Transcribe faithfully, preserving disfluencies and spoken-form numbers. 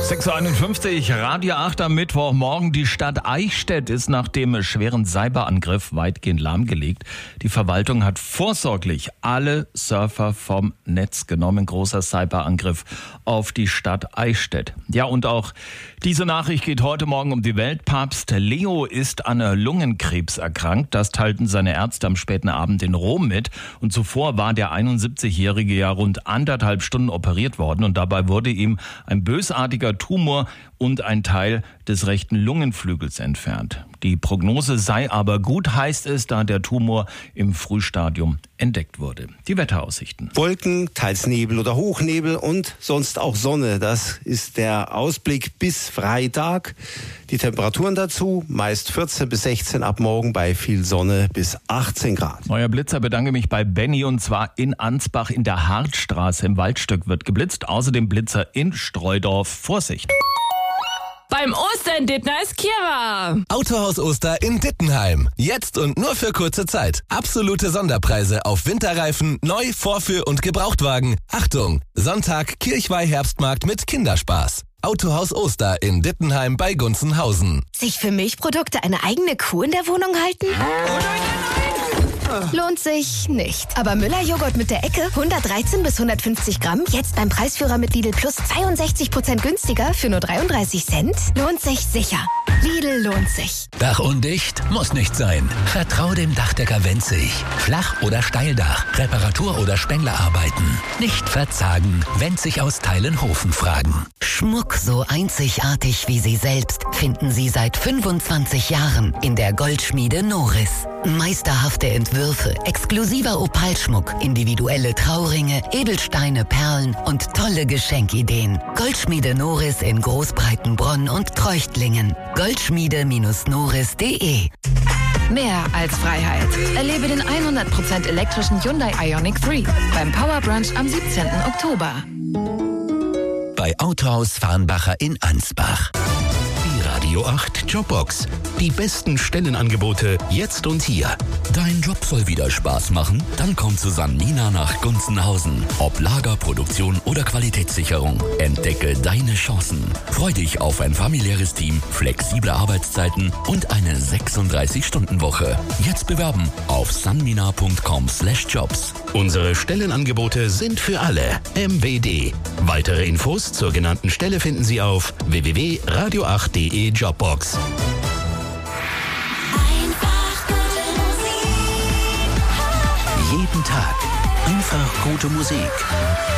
sechs Uhr einundfünfzig, Radio acht am Mittwochmorgen. Die Stadt Eichstätt ist nach dem schweren Cyberangriff weitgehend lahmgelegt. Die Verwaltung hat vorsorglich alle Surfer vom Netz genommen. Großer Cyberangriff auf die Stadt Eichstätt. Ja, und auch diese Nachricht geht heute Morgen um die Welt. Papst Leo ist an Lungenkrebs erkrankt. Das teilten seine Ärzte am späten Abend in Rom mit. Und zuvor war der einundsiebzigjährige ja rund anderthalb Stunden operiert worden. Und dabei wurde ihm ein bösartiger Tumor und ein Teil des rechten Lungenflügels entfernt. Die Prognose sei aber gut, heißt es, da der Tumor im Frühstadium entdeckt wurde. Die Wetteraussichten. Wolken, teils Nebel oder Hochnebel und sonst auch Sonne. Das ist der Ausblick bis Freitag. Die Temperaturen dazu meist vierzehn bis sechzehn, ab morgen bei viel Sonne bis achtzehn Grad. Neuer Blitzer, bedanke mich bei Benny, und zwar in Ansbach in der Hartstraße im Waldstück wird geblitzt. Außerdem Blitzer in Streudorf. Vorsicht! Beim Oster in Dittner ist Kira. Autohaus Oster in Dittenheim. Jetzt und nur für kurze Zeit. Absolute Sonderpreise auf Winterreifen, Neu-, Vorführ- und Gebrauchtwagen. Achtung! Sonntag Kirchweih-Herbstmarkt mit Kinderspaß. Autohaus Oster in Dittenheim bei Gunzenhausen. Sich für Milchprodukte eine eigene Kuh in der Wohnung halten? Lohnt sich nicht. Aber Müller-Joghurt mit der Ecke, hundertdreizehn bis hundertfünfzig Gramm, jetzt beim Preisführer mit Lidl Plus zweiundsechzig Prozent günstiger für nur dreiunddreißig Cent. Lohnt sich sicher. Lidl lohnt sich. Dach undicht muss nicht sein. Vertrau dem Dachdecker Wenzig. Flach- oder Steildach, Reparatur- oder Spenglerarbeiten. Nicht verzagen. Wenzig aus Teilenhofen fragen. Schmuck so einzigartig wie Sie selbst finden Sie seit fünfundzwanzig Jahren in der Goldschmiede Noris. Meisterhafte Entwürfe, exklusiver Opalschmuck, individuelle Trauringe, Edelsteine, Perlen und tolle Geschenkideen. Goldschmiede Noris in Großbreitenbronn und Treuchtlingen. goldschmiede Noris punkt de. Mehr als Freiheit. Erlebe den hundert Prozent elektrischen Hyundai Ioniq drei beim Power Brunch am siebzehnten Oktober. Bei Autohaus Farnbacher in Ansbach. Die Radio acht Jobbox. Die besten Stellenangebote jetzt und hier. Dein Job soll wieder Spaß machen? Dann komm zu Sanmina nach Gunzenhausen. Ob Lager, Produktion oder Qualitätssicherung. Entdecke deine Chancen. Freu dich auf ein familiäres Team, flexible Arbeitszeiten und eine sechsunddreißig-Stunden-Woche. Jetzt bewerben auf sanmina punkt com slash jobs. Unsere Stellenangebote sind für alle. M W D. Weitere Infos zur genannten Stelle finden Sie auf w w w punkt radio acht punkt de Jobbox. Jeden Tag einfach gute Musik.